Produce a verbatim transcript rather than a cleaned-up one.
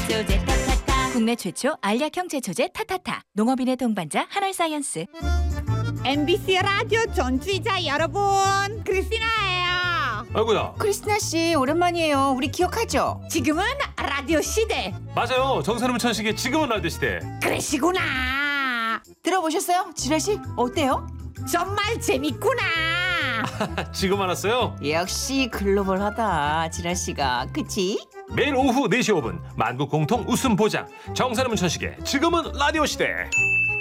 제초제 타타타. 국내 최초 알약형 제초제 타타타. 농업인의 동반자 한알사이언스. 엠비씨 라디오 전주이자 여러분, 크리스티나예요. 아이고야. 크리스티나 씨 오랜만이에요. 우리 기억하죠? 지금은 라디오 시대. 맞아요. 정선우 천식의 지금은 라디오 시대. 그러시구나. 들어보셨어요? 지랄 씨 어때요? 정말 재밌구나. 지금 알았어요? 역시 글로벌하다 지랄 씨가 그치? 매일 오후 네 시 오 분 만국 공통 웃음 보장 정선우 천식의 지금은 라디오 시대.